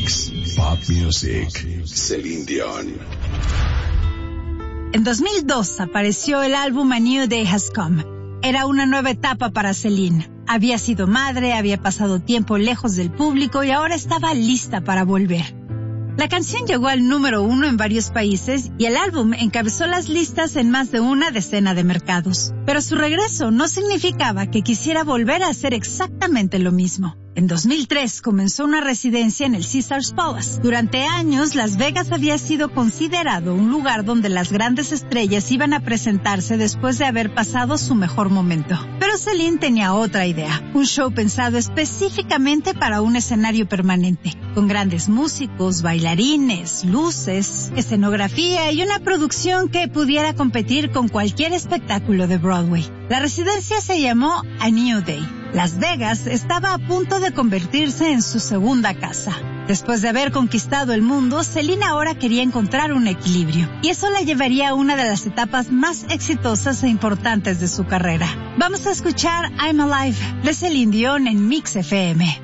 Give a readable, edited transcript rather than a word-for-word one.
Mix, Pop Music, Celine Dion. En 2002 apareció el álbum A New Day Has Come. Era una nueva etapa para Celine. Había sido madre, había pasado tiempo lejos del público y ahora estaba lista para volver. La canción llegó al número 1 en varios países y el álbum encabezó las listas en más de una decena de mercados. Pero su regreso no significaba que quisiera volver a hacer exactamente lo mismo. En 2003 comenzó una residencia en el Caesars Palace. Durante años, Las Vegas había sido considerado un lugar donde las grandes estrellas iban a presentarse después de haber pasado su mejor momento. Pero Celine tenía otra idea, un show pensado específicamente para un escenario permanente, con grandes músicos, bailarines, luces, escenografía y una producción que pudiera competir con cualquier espectáculo de Broadway. La residencia se llamó A New Day. Las Vegas estaba a punto de convertirse en su segunda casa. Después de haber conquistado el mundo, Celine ahora quería encontrar un equilibrio. Y eso la llevaría a una de las etapas más exitosas e importantes de su carrera. Vamos a escuchar I'm Alive de Celine Dion en Mix FM.